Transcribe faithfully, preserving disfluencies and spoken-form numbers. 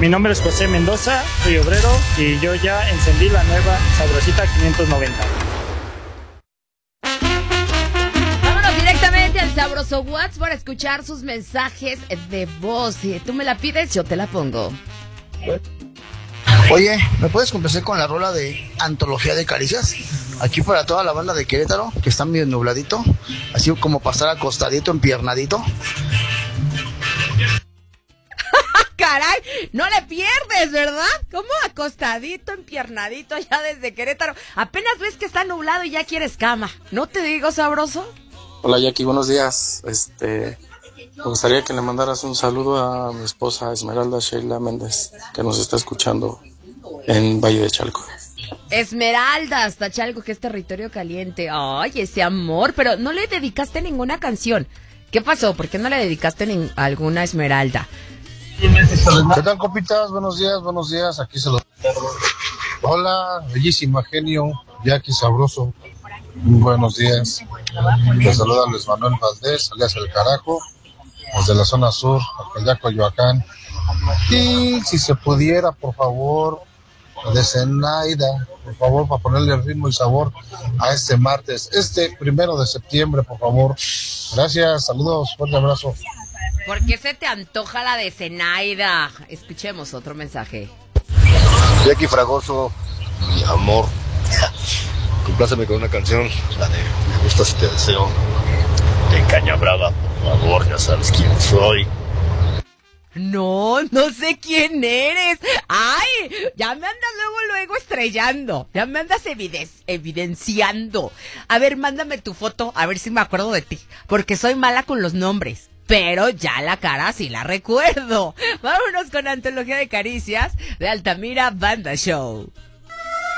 Mi nombre es José Mendoza, soy obrero y yo ya encendí la nueva Sabrosita quinientos noventa. Vámonos directamente al Sabroso WhatsApp para escuchar sus mensajes de voz. Si tú me la pides, yo te la pongo. Oye, ¿me puedes complacer con la rola de Antología de Caricias? Aquí para toda la banda de Querétaro, que está medio nubladito, así como pasar acostadito, empiernadito. Caray, no le pierdes, ¿verdad? ¿Cómo acostadito, empiernadito allá desde Querétaro? Apenas ves que está nublado y ya quieres cama. ¿No te digo, sabroso? Hola Jackie, buenos días. Este, me gustaría que le mandaras un saludo a mi esposa Esmeralda Sheila Méndez, que nos está escuchando en Valle de Chalco. Esmeralda, hasta Chalco, que es territorio caliente. Ay, ese amor, pero no le dedicaste ninguna canción. ¿Qué pasó? ¿Por qué no le dedicaste ni alguna Esmeralda? ¿Qué tal, copitas? Buenos días, buenos días. Aquí se los... Hola, bellísima genio, Jackie Sabroso. Buenos días. Les saluda Luis Manuel Valdés, alias El Carajo, desde la zona sur, allá Coyoacán. Y si se pudiera, por favor, de Zenaida, por favor, para ponerle el ritmo y sabor a este martes, este primero de septiembre, por favor. Gracias, saludos, fuerte abrazo. ¿Por qué se te antoja la de Zenaida? Escuchemos otro mensaje. Jackie Fragoso, mi amor, compláceme con una canción, la de Me gusta si te deseo, de Caña Brava, por favor, ya sabes quién soy. No, no sé quién eres. Ay, ya me andas luego, luego estrellando. Ya me andas eviden- evidenciando. A ver, mándame tu foto, a ver si me acuerdo de ti. Porque soy mala con los nombres. Pero ya la cara sí la recuerdo. Vámonos con Antología de Caricias de Altamira Banda Show.